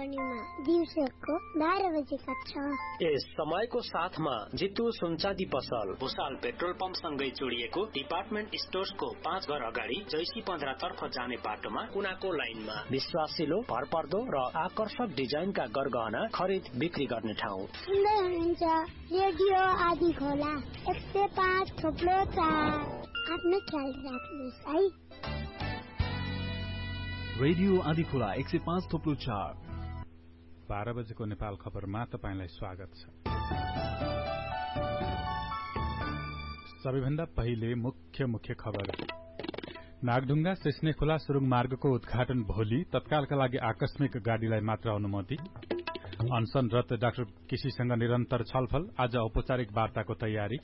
मर्निङमा दिउँसोको 12 बजे कक्षा। यस समयको साथमा जितु सुनचाँदी पसल, भुसाल पेट्रोल पम्प सँगै जोडिएको डिपार्टमेन्ट स्टोर्सको 5 घर अगाडि जैसी 15 तर्फ जाने बाटोमा कुनाको लाइनमा विश्वासिलो, भरपर्दो र आकर्षक डिजाइनका गरगहना खरिद बिक्री गर्ने ठाउँ। सुन्दै हुनुहुन्छ रेडियो आदि खोला 105.4। आफ्नो ख्याल राख्नुहोस् है। रेडियो आदि खोला 105.4। 12 बजेको नेपाल खबरमा तपाईंलाई स्वागत छ। सबैभन्दा पहिले मुख्य खबर। नागढुङ्गा सिस्नेखोला सुरुङ मार्गको उद्घाटन भोलि, तत्कालका लागि आकस्मिक गाडीलाई मात्र अनुमति। अनसनरत डाक्टर केसीसँग निरन्तर छलफल, आज औपचारिक वार्ताको तयारी।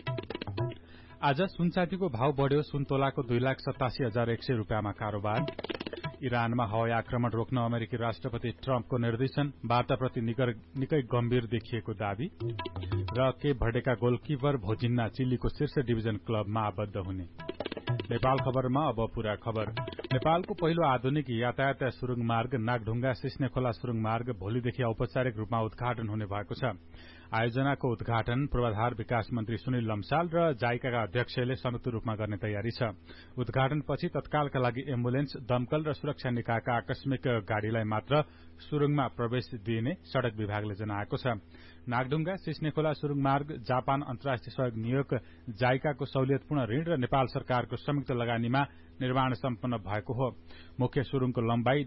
आज सुनचाँदीको भाव बढ़्यो, सुनतोलाको 2,87,100 रुपियाँमा कारोबार। इरानमा हवाई आक्रमण रोक्न अमेरिकी राष्ट्रपति ट्रम्पको निर्देशन, वार्ताप्रति निकै गम्भीर देखिएको दावी। र केप भर्डेका गोलकिपर भोजिन्ना चिल्लीको शीर्ष डिभिजन क्लबमा आबद्ध हुने। नेपाल खबरमा अब पूरा खबर। नेपालको पहिलो आधुनिक यातायात सुरुङ मार्ग नागढुङ्गा सिस्नेखोला सुरुङ मार्ग भोलिदेखि औपचारिक रूपमा उद्घाटन हुने भएको छ। आयोजनाको उद्घाटन पूर्वाधार विकास मन्त्री सुनिल लम्साल र जाइकाका अध्यक्षले संयुक्त रूपमा गर्ने तयारी छ। उद्घाटनपछि तत्कालका लागि एम्बुलेन्स, दमकल र सुरक्षा निकायका आकस्मिक गाड़ीलाई मात्र सुरुङमा प्रवेश दिइने सड़क विभागले जनाएको छ। नागढुङ्गा सिस्नेखोला सुरुङ मार्ग जापान अन्तर्राष्ट्रिय सहयोग नियोग जाइकाको सहुलियतपूर्ण ऋण र नेपाल सरकारको संयुक्त लगानीमा निर्माण सम्पन्न भएको हो। मुख्य सुरुङको लम्बाई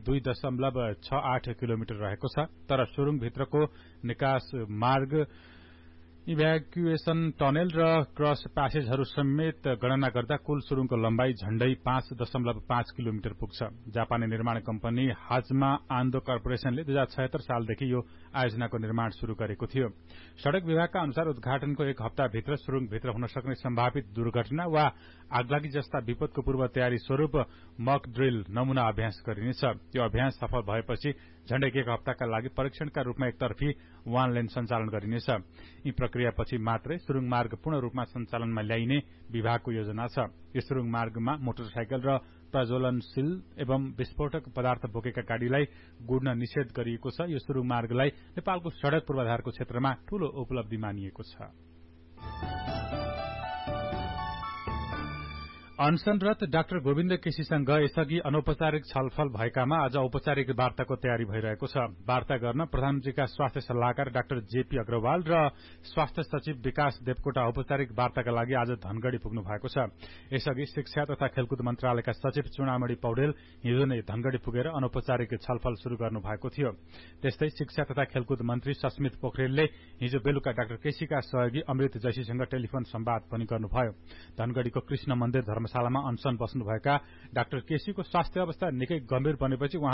2.68 किलोमिटर रहेको छ, तर सुरुङभित्रको निकास मार्ग, इभ्याकुएसन टनेल र क्रस प्यासेजहरू समेत गणना गर्दा कुल सुरुङको लम्बाई झण्डै 5.5 किलोमिटर पुग्छ। जापानी निर्माण कम्पनी हाजमा आन्दो कर्पोरेशनले 2076 सालदेखि यो आयोजनाको निर्माण शुरू गरेको थियो। सड़क विभागका अनुसार उद्घाटनको एक हप्ताभित्र सुरुङभित्र हुन सक्ने सम्भावित दुर्घटना वा आगलागी जस्ता विपदको पूर्व तयारी स्वरूप मक ड्रिल नमूना अभ्यास गरिनेछ। यो अभ्यास सफल भएपछि झण्डै एक हप्ताका लागि परीक्षणका रूपमा एकतर्फी वान लेन सञ्चालन गरिनेछ। यी प्रक्रियापछि मात्रै सुरुङ मार्ग पूर्ण रूपमा सञ्चालनमा ल्याइने विभागको योजना छ। यो सुरुङ मार्गमा मोटरसाइकल र प्रज्वलनशील एवं विस्फोटक पदार्थ बोकेका गाड़ीलाई गुड्न निषेध गरिएको छ। यो सुरुङ मार्गलाई नेपालको सड़क पूर्वाधारको क्षेत्रमा ठूलो उपलब्धि मानिएको छ। अनसनरत डाक्टर गोविन्द केसीसँग यसअघि अनौपचारिक छलफल भएकामा आज औपचारिक वार्ताको तयारी भइरहेको छ। वार्ता गर्न प्रधानमन्त्रीका स्वास्थ्य सल्लाहकार डाक्टर जेपी अग्रवाल र स्वास्थ्य सचिव विकास देवकोटा औपचारिक वार्ताका लागि आज धनगढ़ी पुग्नु भएको छ। यसअघि शिक्षा तथा खेलकुद मन्त्रालयका सचिव चुनामणी पौडेल हिजो नै धनगढ़ी पुगेर अनौपचारिक छलफल शुरू गर्नु भएको थियो। त्यस्तै शिक्षा तथा खेलकुद मन्त्री सस्मित पोखरेलले हिजो बेलुका डाक्टर केसीका सहयोगी अमृत जैसीसँग टेलिफोन सम्वाद पनि गर्नुभयो। धनगढ़ीको कृष्ण मन्दिर धर्मशालामा अनसन बस्नुभएका डाक्टर केसीको स्वास्थ्य अवस्था निकै गम्भीर बनेपछि